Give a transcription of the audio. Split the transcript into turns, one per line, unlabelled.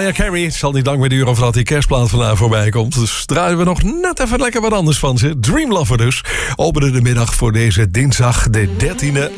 Mariah Carey. Het zal niet lang meer duren voordat die kerstplaat vandaag voorbij komt. Dus draaien we nog net even lekker wat anders van ze. Dream Lover dus. Openen de middag voor deze dinsdag de 13e